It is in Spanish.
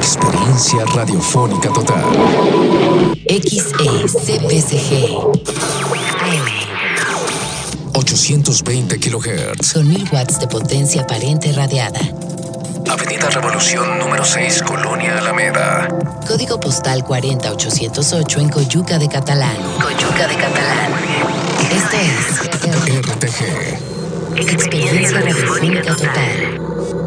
Experiencia radiofónica total. XECPSG AM 820 kHz. con 1000 watts de potencia aparente radiada. Avenida Revolución número 6, Colonia Alameda. Código postal 40808 en Coyuca de Catalán. Coyuca de Catalán. Esto es RTG. Experiencia radiofónica total.